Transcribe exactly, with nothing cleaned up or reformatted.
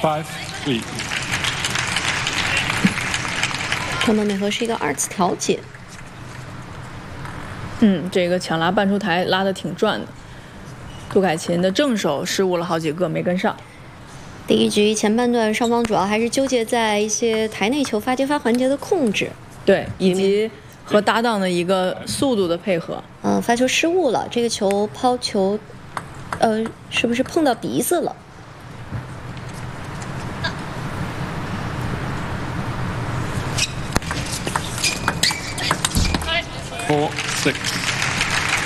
five three。 藤本美和是一个二次调节。 嗯，这个抢拉半出台拉得挺转的，杜凯琴的正手失误了好几个，没跟上。 第一局前半段，双方主要还是纠结在一些台内球发接发环节的控制， 对，以及和搭档的一个速度的配合。 嗯、呃，发球失误了，这个球抛球，呃，是不是碰到鼻子了？ Four six。